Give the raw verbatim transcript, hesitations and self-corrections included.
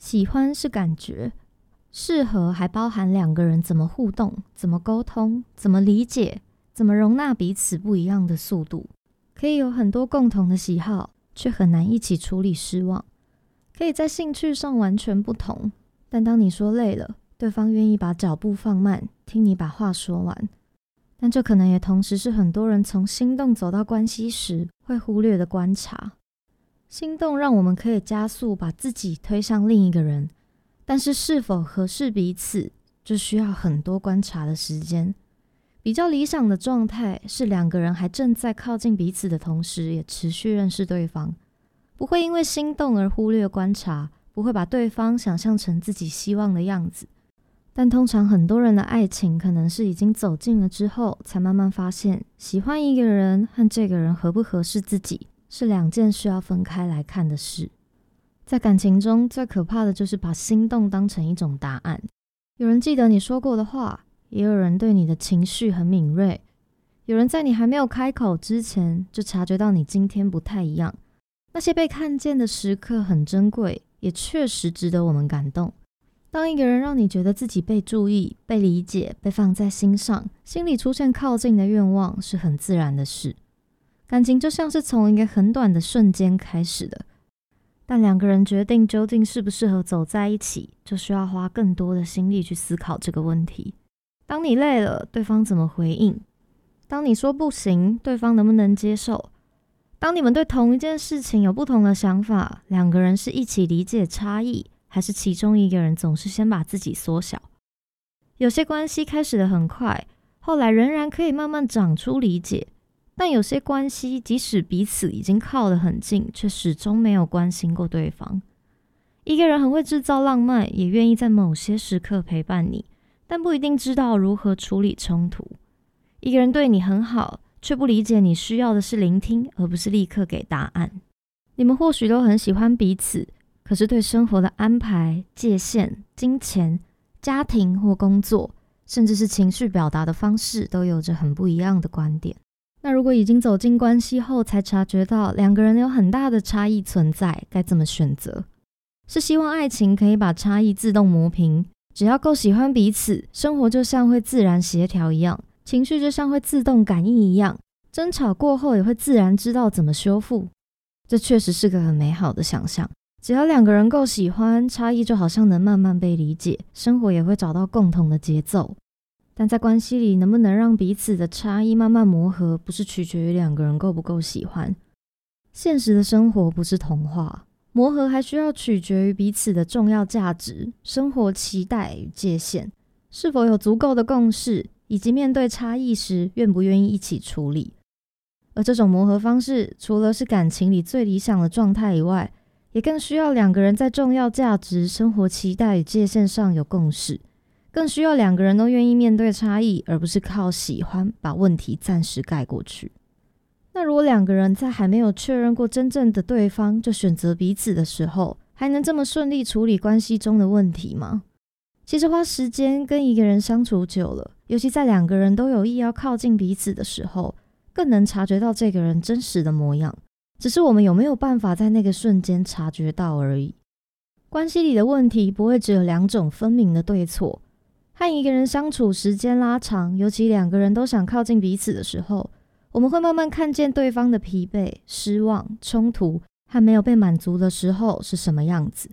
喜欢是感觉，适合还包含两个人怎么互动、怎么沟通、怎么理解、怎么容纳彼此不一样的速度。可以有很多共同的喜好，却很难一起处理失望。可以在兴趣上完全不同，但当你说累了，对方愿意把脚步放慢，听你把话说完。但这可能也同时是很多人从心动走到关系时会忽略的观察。心动让我们可以加速把自己推向另一个人，但是是否合适彼此，就需要很多观察的时间。比较理想的状态是两个人还正在靠近彼此的同时，也持续认识对方，不会因为心动而忽略观察，不会把对方想象成自己希望的样子。但通常很多人的爱情可能是已经走近了之后，才慢慢发现喜欢一个人和这个人合不合适自己是两件需要分开来看的事。在感情中最可怕的就是把心动当成一种答案。有人记得你说过的话，也有人对你的情绪很敏锐，有人在你还没有开口之前就察觉到你今天不太一样。那些被看见的时刻很珍贵，也确实值得我们感动。当一个人让你觉得自己被注意、被理解、被放在心上，心里出现靠近的愿望是很自然的事。感情就像是从一个很短的瞬间开始的，但两个人决定究竟适不适合走在一起，就需要花更多的心力去思考这个问题。当你累了，对方怎么回应？当你说不行，对方能不能接受？当你们对同一件事情有不同的想法，两个人是一起理解差异，还是其中一个人总是先把自己缩小？有些关系开始得很快，后来仍然可以慢慢长出理解，但有些关系即使彼此已经靠得很近，却始终没有关心过对方。一个人很会制造浪漫，也愿意在某些时刻陪伴你，但不一定知道如何处理冲突。一个人对你很好，却不理解你需要的是聆听，而不是立刻给答案。你们或许都很喜欢彼此，可是对生活的安排、界限、金钱、家庭或工作，甚至是情绪表达的方式，都有着很不一样的观点。那如果已经走进关系后才察觉到两个人有很大的差异存在，该怎么选择？是希望爱情可以把差异自动磨平，只要够喜欢彼此，生活就像会自然协调一样，情绪就像会自动感应一样，争吵过后也会自然知道怎么修复。这确实是个很美好的想象。只要两个人够喜欢，差异就好像能慢慢被理解，生活也会找到共同的节奏。但在关系里，能不能让彼此的差异慢慢磨合，不是取决于两个人够不够喜欢。现实的生活不是童话，磨合还需要取决于彼此的重要价值、生活期待与界限，是否有足够的共识，以及面对差异时愿不愿意一起处理。而这种磨合方式，除了是感情里最理想的状态以外，也更需要两个人在重要价值、生活期待与界限上有共识，更需要两个人都愿意面对差异，而不是靠喜欢把问题暂时盖过去。那如果两个人在还没有确认过真正的对方就选择彼此的时候，还能这么顺利处理关系中的问题吗？其实花时间跟一个人相处久了，尤其在两个人都有意要靠近彼此的时候，更能察觉到这个人真实的模样。只是我们有没有办法在那个瞬间察觉到而已。关系里的问题不会只有两种分明的对错。和一个人相处时间拉长，尤其两个人都想靠近彼此的时候，我们会慢慢看见对方的疲惫、失望、冲突和没有被满足的时候是什么样子。